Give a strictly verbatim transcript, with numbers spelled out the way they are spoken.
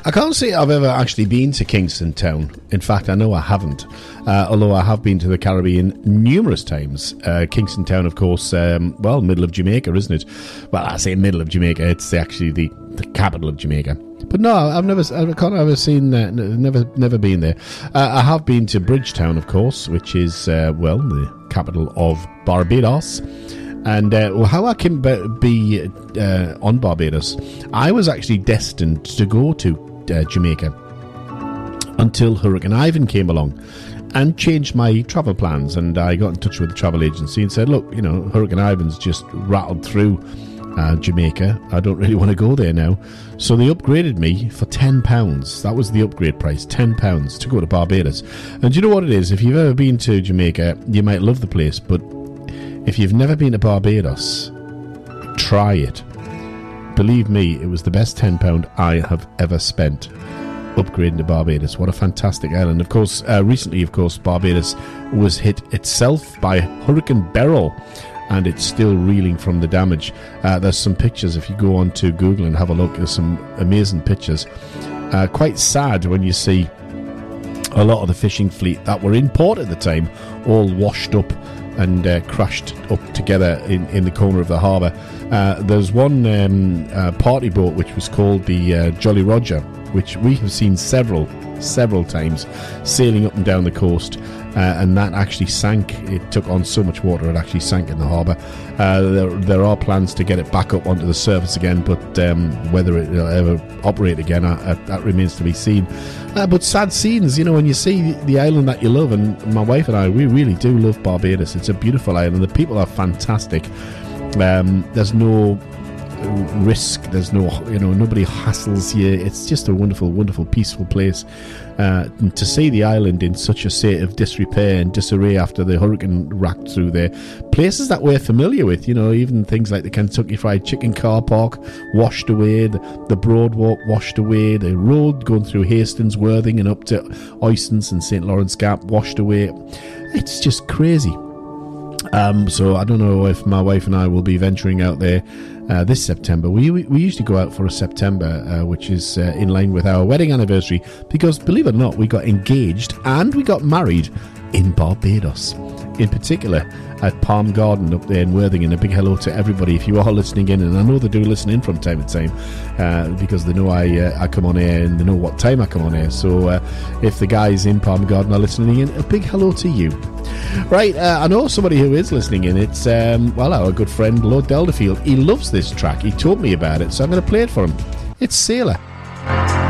I can't say I've ever actually been to Kingston Town. In fact, I know I haven't. Uh, although I have been to the Caribbean numerous times. Uh, Kingston Town, of course, um, well, middle of Jamaica, isn't it? Well, I say middle of Jamaica. It's actually the, the capital of Jamaica. But no, I've never, I can't ever seen, uh, never, never been there. Uh, I have been to Bridgetown, of course, which is, uh, well, the capital of Barbados. And uh, how I can be uh, on Barbados, I was actually destined to go to uh, Jamaica until Hurricane Ivan came along and changed my travel plans. And I got in touch with the travel agency and said, look, you know, Hurricane Ivan's just rattled through uh, Jamaica. I don't really want to go there now. So they upgraded me for ten pounds. That was the upgrade price, ten pounds to go to Barbados. And do you know what it is? If you've ever been to Jamaica, you might love the place, but if you've never been to Barbados, try it. Believe me, it was the best ten pounds I have ever spent upgrading to Barbados. What a fantastic island. Of course, uh, recently, of course, Barbados was hit itself by Hurricane Beryl, and it's still reeling from the damage. Uh, there's some pictures, if you go on to Google and have a look, there's some amazing pictures. Uh, quite sad when you see a lot of the fishing fleet that were in port at the time all washed up and uh, crashed up together in, in the corner of the harbour. Uh, there's one um, uh, party boat which was called the uh, Jolly Roger, which we have seen several, several times sailing up and down the coast, uh, and that actually sank. It took on so much water it actually sank in the harbour. Uh, there, there are plans to get it back up onto the surface again, but um, whether it will ever operate again, uh, uh, that remains to be seen. Uh, but sad scenes, you know, when you see the island that you love, and my wife and I, we really do love Barbados. It's a beautiful island. The people are fantastic. Um, there's no risk, there's no, you know, nobody hassles you. It's just a wonderful, wonderful, peaceful place. Uh, and to see the island in such a state of disrepair and disarray after the hurricane racked through there, places that we're familiar with, you know, even things like the Kentucky Fried Chicken car park washed away, the, the Broadwalk washed away, the road going through Hastings, Worthing and up to Oystons and Saint Lawrence Gap washed away. It's just crazy. Um, so I don't know if my wife and I will be venturing out there uh, this September. We, we we usually go out for a September, uh, which is uh, in line with our wedding anniversary, because believe it or not, we got engaged and we got married in Barbados. In particular, at Palm Garden up there in Worthing. And a big hello to everybody if you are listening in, and I know they do listen in from time to time uh, because they know I uh, I come on air and they know what time I come on air. So uh, if the guys in Palm Garden are listening in, a big hello to you. Right, uh, I know somebody who is listening in. It's um, well, our good friend Lord Delderfield. He loves this track. He told me about it, so I'm going to play it for him. It's Sailor.